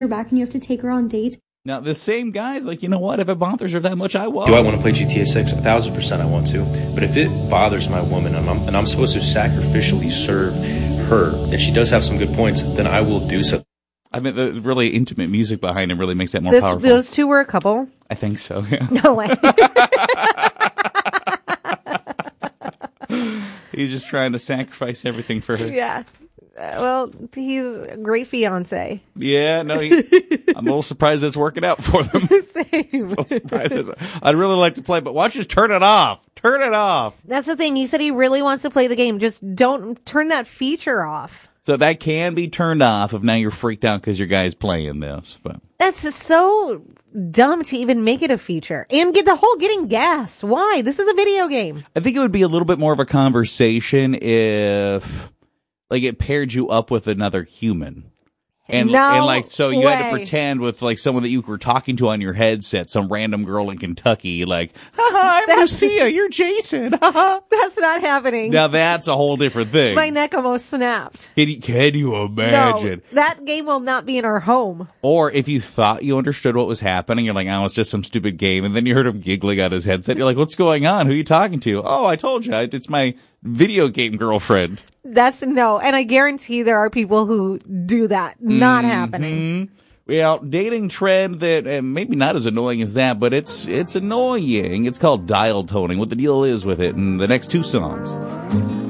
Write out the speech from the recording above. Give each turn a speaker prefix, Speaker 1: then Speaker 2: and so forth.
Speaker 1: her back and you have to take her on dates.
Speaker 2: Now, the same guy's like, you know what? If it bothers her that much, I won't.
Speaker 3: Do I want to play GTA 6? 1,000% I want to. But if it bothers my woman and I'm supposed to sacrificially serve her, and she does have some good points, then I will do so.
Speaker 2: I mean, the really intimate music behind him really makes that more powerful.
Speaker 4: Those two were a couple?
Speaker 2: I think so, yeah.
Speaker 4: No way.
Speaker 2: He's just trying to sacrifice everything for her.
Speaker 4: Yeah. Well, he's a great fiance.
Speaker 2: Yeah, no, I'm a little surprised it's working out for them.
Speaker 4: Same.
Speaker 2: I'd really like to play, but why don't you just turn it off? Turn it off.
Speaker 4: That's the thing. He said he really wants to play the game. Just don't turn that feature off.
Speaker 2: So that can be turned off if now you're freaked out because your guy's playing this. But
Speaker 4: that's just so dumb to even make it a feature. And get the whole getting gas. Why? This is a video game.
Speaker 2: I think it would be a little bit more of a conversation if, like, it paired you up with another human. And like, so you had to pretend with, like, someone that you were talking to on your headset, some random girl in Kentucky, like, haha, I'm Lucia, you're Jason, haha.
Speaker 4: That's not happening.
Speaker 2: Now that's a whole different thing.
Speaker 4: My neck almost snapped.
Speaker 2: Can you imagine?
Speaker 4: No, that game will not be in our home.
Speaker 2: Or if you thought you understood what was happening, you're like, oh, it's just some stupid game, and then you heard him giggling on his headset, you're like, what's going on? Who are you talking to? Oh, I told you, it's my video game girlfriend.
Speaker 4: No, and I guarantee there are people who do that. Not happening.
Speaker 2: Well, dating trend that maybe not as annoying as that, but it's annoying. It's called dial toning. What the deal is with it in the next two songs.